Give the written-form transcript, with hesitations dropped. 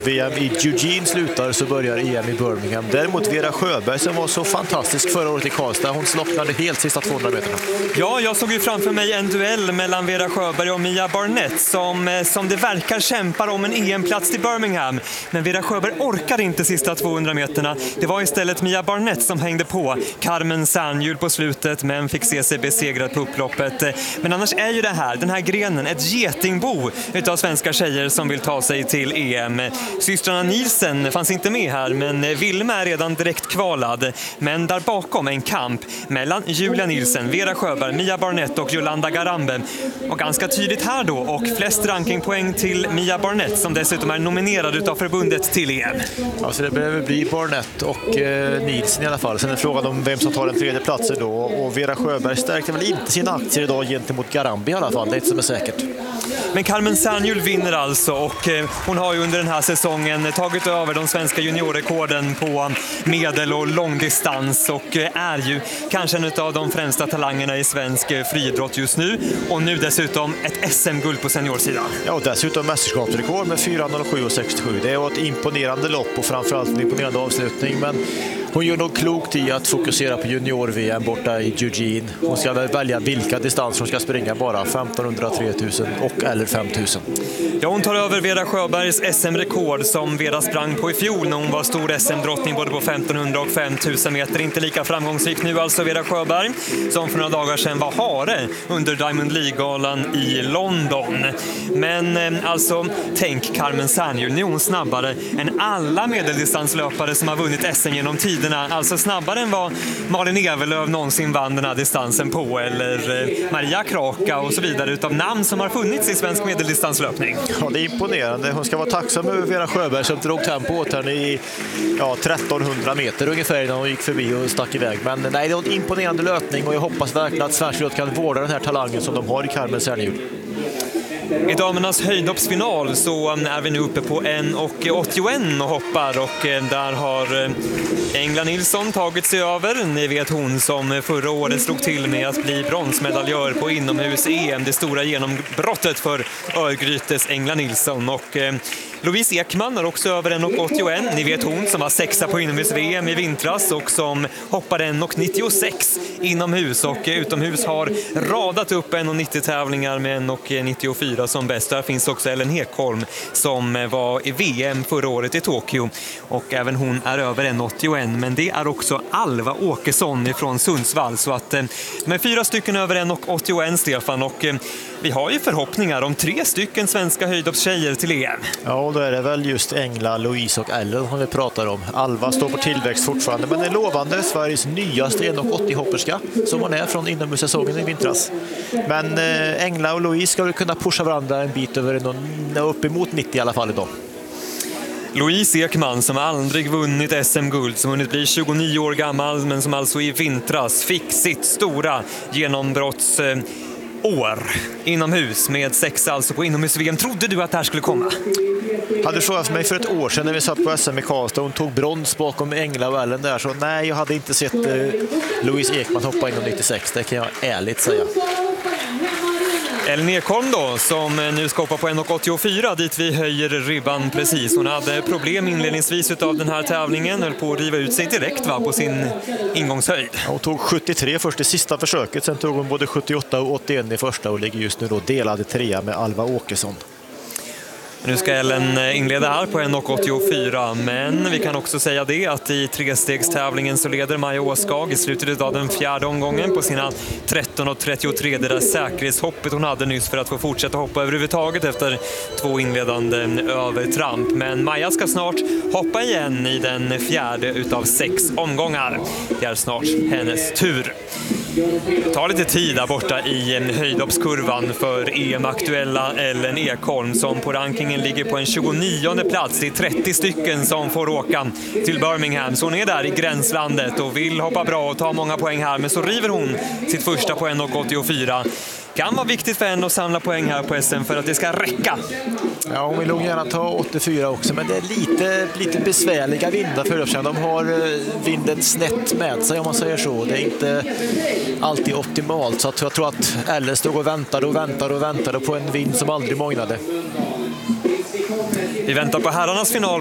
VM i Eugene slutar så börjar EM i Birmingham. Däremot Vera Sjöberg som var så fantastisk förra året i Karlstad, hon slocknade helt sista 200 meterna. Ja, jag såg ju framför mig en duell mellan Vera Sjöberg och Mia Barnett som det verkar kämpar om en EM-plats till Birmingham. Men Vera Sjöberg orkar inte sista 200 meterna. Det var istället Mia Barnett som hängde på Carmen Sernhjul på slutet men fick se sig besegrad på upploppet. Men annars är ju den här grenen ett getingbo utav svenska tjejer som vill ta sig till EM. Systrarna Nielsen fanns inte med här, men Vilma är redan direkt kvalad. Men där bakom en kamp mellan Julia Nielsen, Vera Sjöberg, Mia Barnett och Jolanda Garambe. Och ganska tydligt här då, och flest rankingpoäng till Mia Barnett som dessutom är nominerad utav förbundet till EM. Alltså det behöver bli Barnett och Nielsen i alla fall. Sen är frågan om vem som tar den tredje platsen då. Och Vera Sjöberg stärkte väl inte sina aktier idag gentemot Garambe i alla fall, det är inte som är säkert. Men Carmen Sernhjul vinner alltså, och hon har ju under den här säsongen tagit över de svenska juniorrekorden på medel- och långdistans och är ju kanske en av de främsta talangerna i svensk friidrott just nu. Och nu dessutom ett SM-guld på seniorsidan. Ja, och dessutom mästerskapsrekord med 4:07,67. Det var ett imponerande lopp och framförallt en imponerande avslutning, men hon gör nog klokt i att fokusera på junior-VM borta i Eugene. Hon ska välja vilka distanser hon ska springa, bara 1500, 3000 och eller 5000. Ja, hon tar över Vera Sjöbergs SM-rekord som Vera sprang på i fjol när hon var stor SM-drottning både på 1500 och 5000 meter. Inte lika framgångsrik nu alltså Vera Sjöberg, som för några dagar sedan var hare under Diamond League-galan i London. Men alltså, tänk Carmen Sernhjul, nu är hon snabbare än alla medeldistanslöpare som har vunnit SM genom tiderna. Alltså snabbare än vad Malin Evelöv någonsin vann den här distansen på, eller Maria Kraka och så vidare, utav namn som har funnits i svensk medeldistanslöpning. Ja, det är imponerande. Hon ska vara tacksam över Vera Sjöberg som drog tempo åt henne i 1300 meter ungefär när hon gick förbi och stack iväg. Men nej, det är en imponerande löpning och jag hoppas verkligen att svensk idrott kan vårda den här talangen som de har i Carmen Sernhjul. I damernas höjdhoppsfinal så är vi nu uppe på 1,81 och hoppar, och där har Engla Nilsson tagit sig över. Ni vet hon som förra året slog till med att bli bronsmedaljör på inomhus-EM, det stora genombrottet för Örgrytes Engla Nilsson. Och Louise Ekman är också över 1,81. Ni vet hon som var sexa på inomhus-VM i vintras och som hoppade 1,96 inomhus, och utomhus har radat upp 1,90 tävlingar med 1,94 som bäst. Där finns också Ellen Ekholm som var i VM förra året i Tokyo, och även hon är över 1,81. Men det är också Alva Åkesson från Sundsvall, så att med 4 stycken över 1,81, Stefan, och vi har ju förhoppningar om 3 stycken svenska höjdhoppstjejer till EM. Ja, då är det väl just Engla, Louise och Ellen som vi pratar om. Alva står på tillväxt fortfarande, men är lovande, Sveriges nyaste 1,80-hopperska som hon är från inomhussäsongen i vintras. Men Engla och Louise ska väl kunna pusha varandra en bit över uppemot 90 i alla fall idag. Louise Ekman som aldrig vunnit SM-guld, som hunnit bli 29 år gammal men som alltså i vintras fick sitt stora genombrottsår inomhus med 6 alltså på inomhus-VM. Trodde du att det här skulle komma? Hade du frågat mig för ett år sedan när vi satt på SM i Karlstad, hon tog brons bakom Engla och Ellen där, så nej, jag hade inte sett Louise Ekman hoppa in 96, det kan jag ärligt säga. Ellen Ekholm då, som nu ska hoppa på 1,84, dit vi höjer ribban precis. Hon hade problem inledningsvis utav den här tävlingen, höll på att riva ut sig direkt på sin ingångshöjd. Hon tog 73 först i sista försöket, sen tog hon både 78 och 81 i första och ligger just nu då delade 3 med Alva Åkesson. Nu ska Ellen inleda här på 1,84, men vi kan också säga det att i trestegstävlingen så leder Maja Åskag i slutet av den 4:e omgången på sina 13,33, det där säkerhetshoppet hon hade nyss för att få fortsätta hoppa överhuvudtaget efter 2 inledande övertramp. Men Maja ska snart hoppa igen i den 4:e utav 6 omgångar. Det är snart hennes tur. Det tar lite tid där borta i höjdhoppskurvan för EM-aktuella Ellen Ekholm som på rankingen ligger på en 29:e plats. Det är 30 stycken som får åka till Birmingham, så hon är där i gränslandet och vill hoppa bra och ta många poäng här, men så river hon sitt första på 1,84. Kan vara viktigt för henne att samla poäng här på SM för att det ska räcka. Ja, hon vill nog gärna ta 84 också, men det är lite besvärliga vindar för löparen. De har vinden snett med sig om man säger så. Det är inte alltid optimalt, så att jag tror att Ellen stod och väntade på en vind som aldrig mognade. Vi väntar på herrarnas final